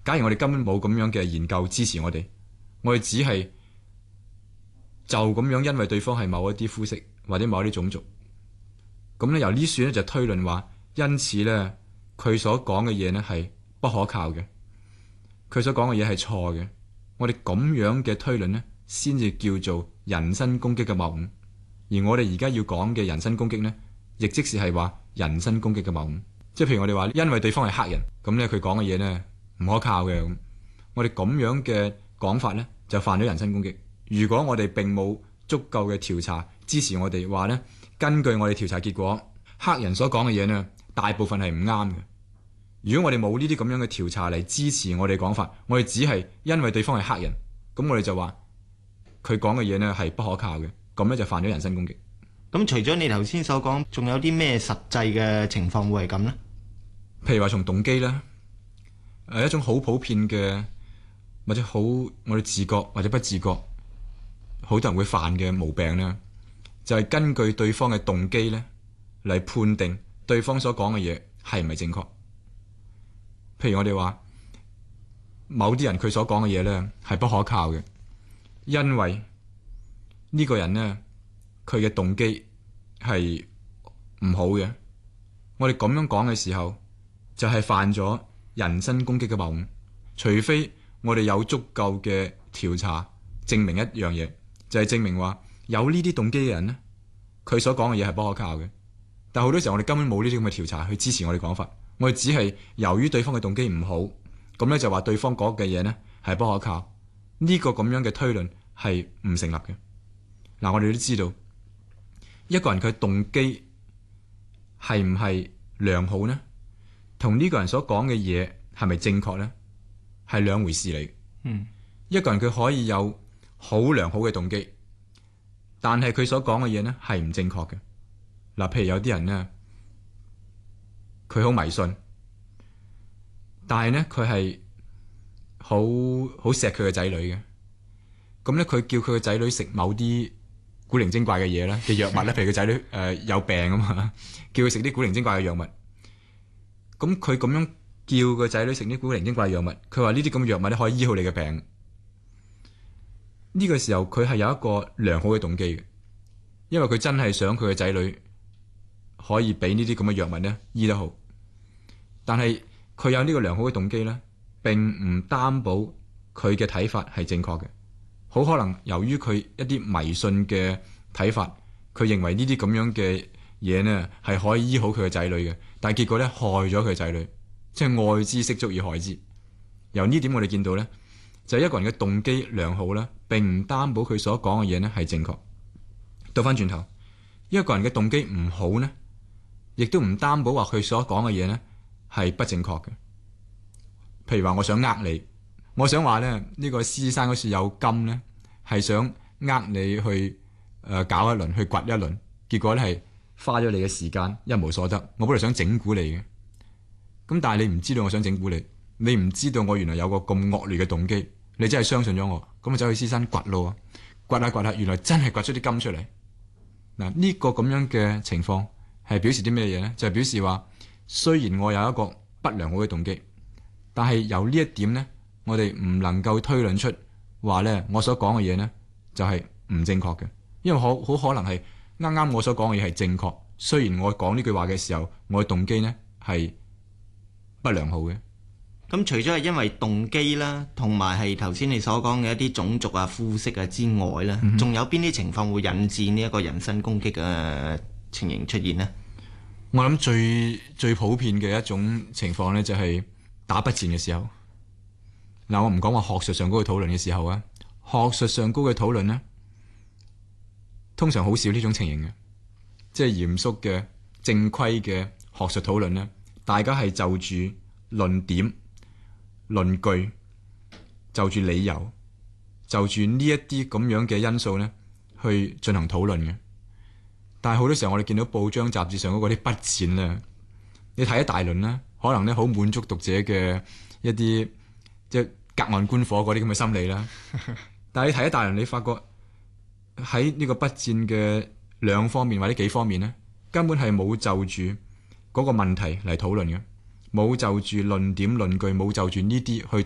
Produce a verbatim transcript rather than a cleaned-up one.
假如我哋根本冇咁樣嘅研究支持我哋，我哋只係就咁樣因為對方係某一啲膚色或者某一啲種族，咁咧由呢處咧就推論話，因此咧佢所講嘅嘢咧係不可靠嘅，佢所講嘅嘢係錯嘅。我哋咁樣嘅推論咧，先至叫做人身攻擊嘅謬誤。而我哋而家要講嘅人身攻擊咧，亦即是係話人身攻擊嘅謬誤。即係譬如我哋話，因為對方係黑人，咁咧佢講嘅嘢咧唔可靠嘅。咁我哋咁樣嘅講法咧，就犯咗人身攻擊。如果我哋並冇足夠嘅調查支持我哋話咧，根據我哋調查結果，黑人所講嘅嘢呢，大部分係唔啱嘅。如果我哋冇呢啲咁樣嘅調查嚟支持我哋講法，我哋只係因為對方係黑人，咁我哋就話佢講嘅嘢呢係不可靠嘅，咁咧就犯咗人身攻擊。 咁除咗你頭先所講，仲有啲咩實際嘅情況會係咁呢？ 譬如話從動機啦，誒一種好普遍嘅或者好我哋自覺或者不自覺，好多人會犯嘅毛病咧，就係根據對方嘅動機咧嚟判定對方所講嘅嘢係唔係正確。譬如我哋話某啲人佢所講嘅嘢咧係不可靠嘅，因為呢個人咧佢嘅動機係唔好嘅。我哋咁樣講嘅時候，就係犯咗人身攻擊嘅謬誤。除非我哋有足夠嘅調查證明一樣嘢，就係證明話有呢啲動機嘅人咧，佢所講嘅嘢係不可靠嘅。但好多時候我哋根本冇呢啲咁嘅調查去支持我哋講法，我哋只係由於對方嘅動機唔好，咁咧就話對方講嘅嘢咧係不可靠。呢個咁樣嘅推論係唔成立嘅。嗱，我哋都知道一個人佢動機係唔係良好呢，同呢個人所講嘅嘢係咪正確呢，係兩回事嚟。 嗯， 一個人佢可以有好良好嘅動機，但係佢所講嘅嘢呢係唔正確嘅。嗱，譬如有啲人呢，佢好迷信，但係呢，佢係好好錫佢嘅仔女嘅。咁咧佢叫佢嘅仔女食某啲古靈精怪嘅嘢咧嘅藥物咧，譬如佢仔女誒、呃、有病啊嘛，叫佢食啲古靈精怪嘅藥物。咁佢咁樣叫個仔女食啲古靈精怪嘅藥物，佢話呢啲咁嘅藥物咧可以醫好你嘅病。呢、這個時候佢係有一個良好嘅動機嘅，因為佢真係想佢嘅仔女可以俾呢啲咁嘅藥物咧醫得好。但係佢有呢個良好嘅動機咧，並唔擔保佢嘅睇法係正確嘅。好可能由於佢一啲迷信嘅睇法，佢認為呢啲咁樣嘅嘢呢係可以醫好佢嘅仔女嘅，但係結果咧害咗佢嘅仔女，即係愛之色足以害之。由呢點我哋見到咧，就係、是、一個人嘅動機良好咧，並唔擔保佢所講嘅嘢呢係正確。倒翻轉頭，一個人嘅動機唔好呢，亦都唔擔保話佢所講嘅嘢呢係不正確嘅。譬如話，我想呃你。我想話咧，呢、這個獅子山嗰處有金咧，係想呃你去誒、呃、搞一輪，去掘一輪，結果咧係花咗你嘅時間，一無所得。我本來想整蠱你嘅，咁但係你唔知道我想整蠱你，你唔知道我原來有個咁惡劣嘅動機，你真係相信咗我，咁啊走去獅山掘咯，掘下掘下，原來真係掘出啲金出嚟。嗱，呢個咁樣嘅情況係表示啲咩嘢咧？就係、是、表示話，雖然我有一個不良好嘅動機，但係由呢一點咧。我哋唔能夠推論出話咧，我所講嘅嘢呢就係唔正確嘅，因為好好可能係啱啱我所講嘅嘢係正確，雖然我講呢句話嘅時候，我嘅動機呢係不良好嘅。 咁除咗係因為動機啦，同埋係頭先你所講嘅一啲種族啊、膚色啊之外咧，仲、嗯、有邊啲情況會引致呢一個人身攻擊嘅情形出現呢？ 我諗最最普遍嘅一種情況呢，就係打筆戰嘅時候。嗱，我唔講話學術上高嘅討論嘅時候啊，學術上高嘅討論呢，通常好少呢種情形嘅，即係嚴肅嘅正規嘅學術討論呢，大家係就住論點、論據，就住理由，就住呢一啲咁樣嘅因素呢去進行討論嘅。但係好多時候我哋見到報章雜誌上嗰啲筆戰咧，你睇一大輪咧，可能咧好滿足讀者嘅一啲即係隔岸觀火嗰啲咁嘅心理啦。但係你睇一大輪，你發覺喺呢個筆戰嘅兩方面或者幾方面咧，根本係冇就住嗰個問題嚟討論嘅，冇就住論點論據，冇就住呢啲去討